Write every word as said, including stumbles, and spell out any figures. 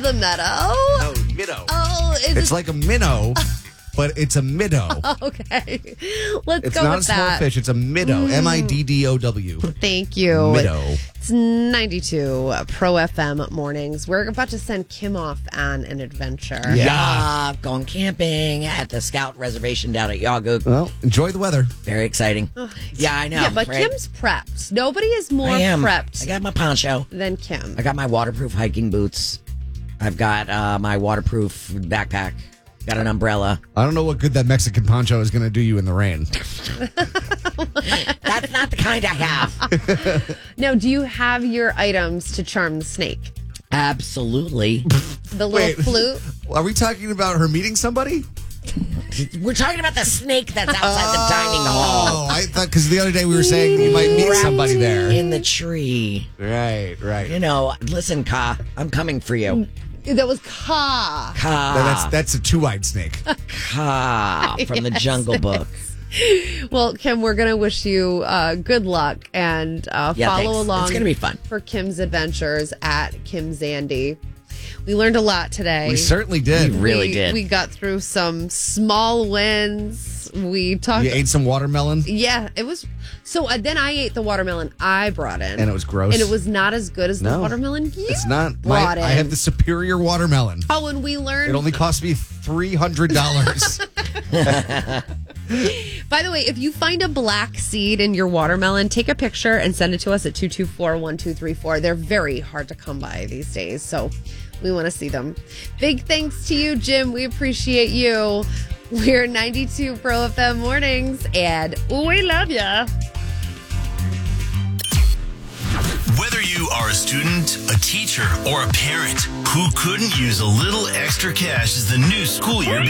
The meadow? No, minnow. Oh, is It's it? like a minnow, but it's a minnow. Okay. Let's It's go not with a small that. fish. It's a minnow. M I D D O W. Thank you. Minnow. It's ninety-two Pro F M mornings. We're about to send Kim off on an adventure. Yeah, going camping at the Scout Reservation down at Yawgook. Well, enjoy the weather. Very exciting. Yeah, I know. Yeah, but right? Kim's prepped. Nobody is more I am. prepped I got my poncho. than Kim. I got my waterproof hiking boots. I've got uh, my waterproof backpack. Got an umbrella. I don't know what good that Mexican poncho is going to do you in the rain. That's not the kind I have. Now, do you have your items to charm the snake? Absolutely. The little Wait. flute? Are we talking about her meeting somebody? We're talking about the snake that's outside the dining hall. Oh, I thought because the other day we were saying you might meet somebody there. In the tree. Right, right. You know, listen, Ka, I'm coming for you. That was Ka. Ka. No, that's that's a two-eyed snake. Ka from the Yes, Jungle Book. Well, Kim, we're going to wish you uh, good luck and uh, Yeah, follow thanks. along. It's gonna be fun. For Kim's adventures at Kim Zandy. We learned a lot today. We certainly did. We really we, did. We got through some small wins. We talked. You ate some watermelon, Yeah, it was. So uh, then I ate the watermelon I brought in, and it was gross. and it was not as good as the No. watermelon you It's not. My, brought in. I have the superior watermelon. Oh, and we learned. It only cost me three hundred dollars. By the way, if you find a black seed in your watermelon, take a picture and send it to us at two two four, one two three four. They're very hard to come by these days, so we want to see them. Big thanks to you, Jim. We appreciate you. We're ninety-two Pro F M mornings, and we love ya. Whether you are a student, a teacher, or a parent, who couldn't use a little extra cash as the new school year begins?